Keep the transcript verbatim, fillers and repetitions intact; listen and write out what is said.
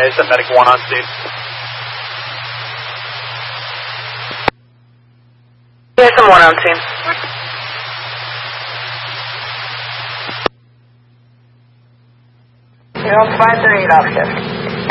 is that medic one on scene? Yes, I'm one on scene. You're on five thirty-eight off shift.